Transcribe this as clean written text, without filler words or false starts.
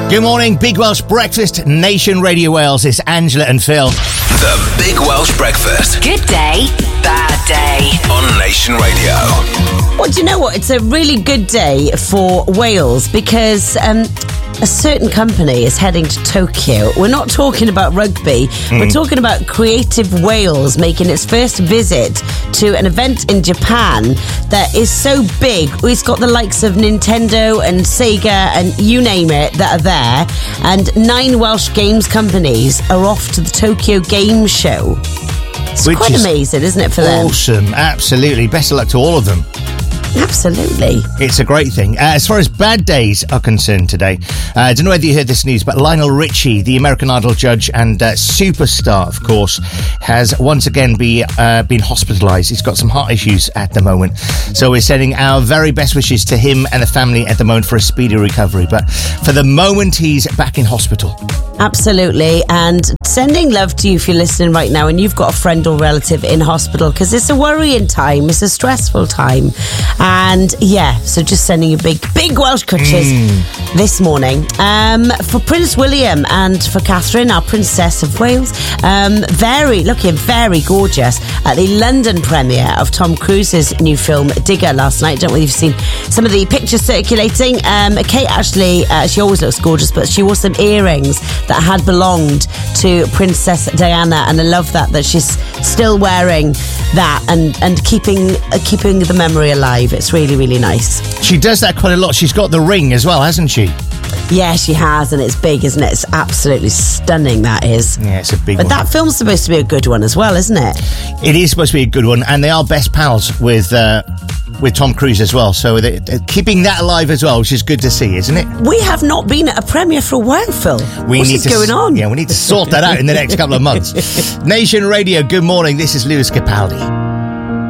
Good morning, Big Welsh Breakfast, Nation Radio Wales. It's Angela and Phil. The Big Welsh Breakfast. Good day, bad day. On Nation Radio. Well, do you know what? It's a really good day for Wales because a certain company is heading to Tokyo. We're not talking about rugby. We're talking about Creative Wales making its first visit to an event in Japan that is so big. It's got the likes of Nintendo and Sega and you name it that are there. And 9 Welsh games companies are off to the Tokyo Game Show. It's quite amazing, isn't it, for them? Awesome, absolutely. Best of luck to all of them. Absolutely. It's a great thing. As far as bad days are concerned today, I don't know whether you heard this news, but Lionel Richie, the American Idol judge and superstar, of course, has once again been hospitalised. He's got some heart issues at the moment. So we're sending our very best wishes to him and the family at the moment for a speedy recovery. But for the moment, he's back in hospital. Absolutely. And sending love to you if you're listening right now and you've got a friend or relative in hospital, because it's a worrying time. It's a stressful time. And yeah, so just sending you big Welsh crutches this morning. For Prince William and for Catherine, our Princess of Wales, looking very gorgeous at the London premiere of Tom Cruise's new film Digger last night. Don't know if you've seen some of the pictures circulating. Kate actually, she always looks gorgeous, but she wore some earrings that had belonged to Princess Diana, and I love that she's still wearing that and keeping the memory alive. It's really, really nice. She does that quite a lot. She's got the ring as well, hasn't she? Yeah, she has, and it's big, isn't it? It's absolutely stunning, that is. Yeah, it's a big one. But that film's supposed to be a good one as well, isn't it? It is supposed to be a good one, and they are best pals with Tom Cruise as well, so they're keeping that alive as well, which is good to see, isn't it? We have not been at a premiere for a while, Phil. What's going on? Yeah, we need to sort that out in the next couple of months. Nation Radio, good morning. This is Lewis Capaldi.